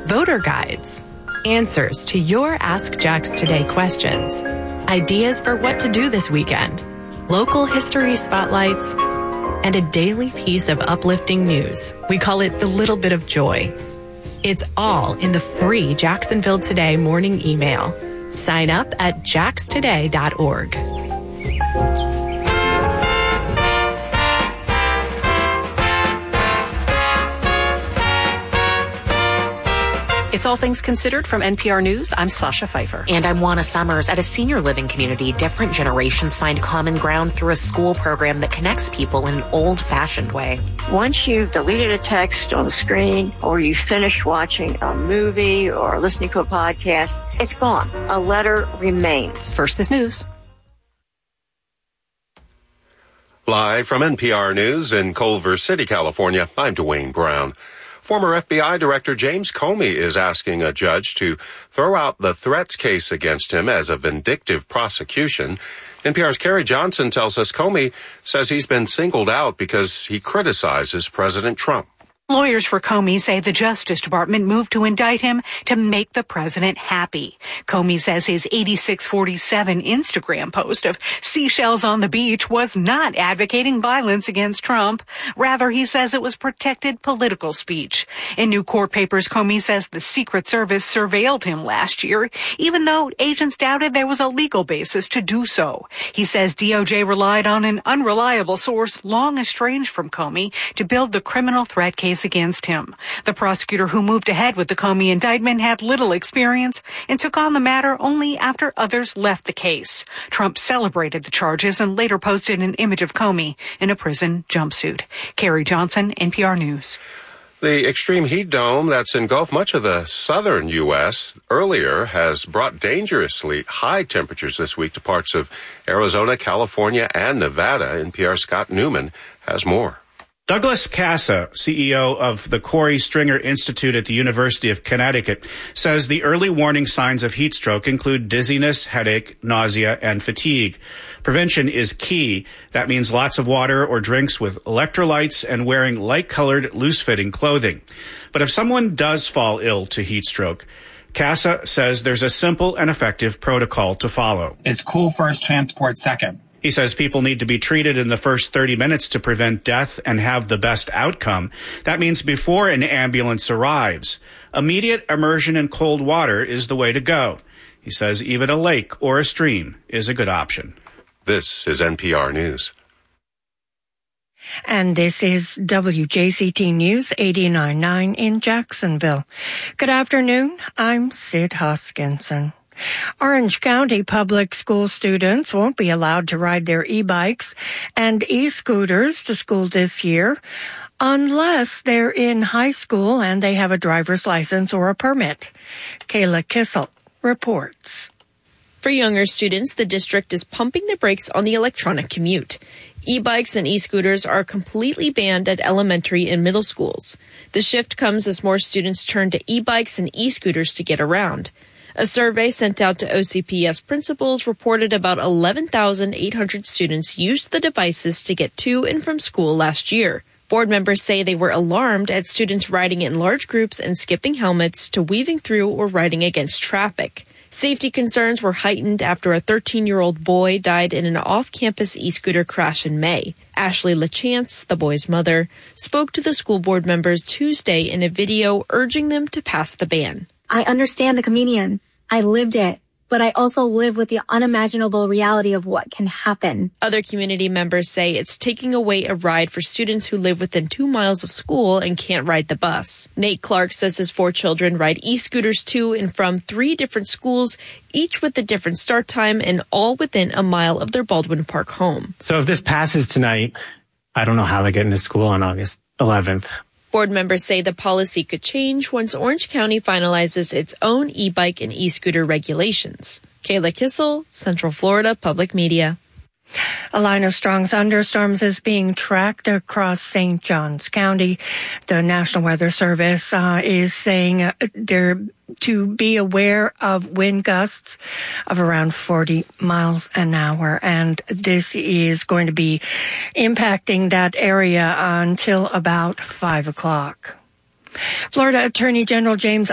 voter guides, answers to your Ask Jax Today questions, ideas for what to do this weekend, local history spotlights, and a daily piece of uplifting news. We call it the little bit of joy. It's all in the free Jacksonville Today morning email. Sign up at jaxtoday.org. It's All Things Considered from NPR News. I'm Sasha Pfeiffer. And I'm Juana Summers. At a senior living community, different generations find common ground through a school program that connects people in an old-fashioned way. Once you've deleted a text on the screen or you finish watching a movie or listening to a podcast, it's gone. A letter remains. First, this news. Live from NPR News in Culver City, California, I'm Dwayne Brown. Former FBI Director James Comey is asking a judge to throw out the threats case against him as a vindictive prosecution. NPR's Carrie Johnson tells us Comey says he's been singled out because he criticizes President Trump. Lawyers for Comey say the Justice Department moved to indict him to make the president happy. Comey says his 8647 Instagram post of seashells on the beach was not advocating violence against Trump. Rather, he says it was protected political speech. In new court papers, Comey says the Secret Service surveilled him last year, even though agents doubted there was a legal basis to do so. He says DOJ relied on an unreliable source long estranged from Comey to build the criminal threat case against him. The prosecutor who moved ahead with the Comey indictment had little experience and took on the matter only after others left the case. Trump celebrated the charges and later posted an image of Comey in a prison jumpsuit. Carrie Johnson, NPR News. The extreme heat dome that's engulfed much of the southern U.S. earlier has brought dangerously high temperatures this week to parts of Arizona, California, and Nevada. NPR's Scott Newman has more. Douglas Casa, CEO of the Corey Stringer Institute at the University of Connecticut, says the early warning signs of heat stroke include dizziness, headache, nausea, and fatigue. Prevention is key. That means lots of water or drinks with electrolytes and wearing light-colored, loose-fitting clothing. But if someone does fall ill to heat stroke, Casa says there's a simple and effective protocol to follow. It's cool first, transport second. He says people need to be treated in the first 30 minutes to prevent death and have the best outcome. That means before an ambulance arrives. Immediate immersion in cold water is the way to go. He says even a lake or a stream is a good option. This is NPR News. And this is WJCT News 89.9 in Jacksonville. Good afternoon. I'm Sid Hoskinson. Orange County public school students won't be allowed to ride their e-bikes and e-scooters to school this year unless they're in high school and they have a driver's license or a permit. Kayla Kissel reports. For younger students, the district is pumping the brakes on the electronic commute. E-bikes and e-scooters are completely banned at elementary and middle schools. The shift comes as more students turn to e-bikes and e-scooters to get around. A survey sent out to OCPS principals reported about 11,800 students used the devices to get to and from school last year. Board members say they were alarmed at students riding in large groups and skipping helmets to weaving through or riding against traffic. Safety concerns were heightened after a 13-year-old boy died in an off-campus e-scooter crash in May. Ashley LaChance, the boy's mother, spoke to the school board members Tuesday in a video urging them to pass the ban. I understand the comedians. I lived it, but I also live with the unimaginable reality of what can happen. Other community members say it's taking away a ride for students who live within 2 miles of school and can't ride the bus. Nate Clark says his 4 children ride e-scooters to and from 3 different schools, each with a different start time and all within a mile of their Baldwin Park home. So if this passes tonight, I don't know how they get into school on August 11th. Board members say the policy could change once Orange County finalizes its own e-bike and e-scooter regulations. Kayla Kissel, Central Florida Public Media. A line of strong thunderstorms is being tracked across St. Johns County. The National Weather Service is saying they're to be aware of wind gusts of around 40 miles an hour. And this is going to be impacting that area until about 5 o'clock. Florida Attorney General James